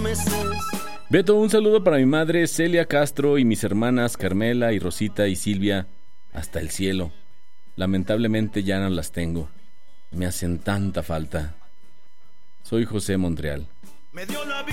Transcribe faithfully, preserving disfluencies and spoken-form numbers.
meses. Beto, un saludo para mi madre Celia Castro y mis hermanas Carmela y Rosita y Silvia hasta el cielo. Lamentablemente ya no las tengo. Me hacen tanta falta. Soy José Montreal. Me dio la vida.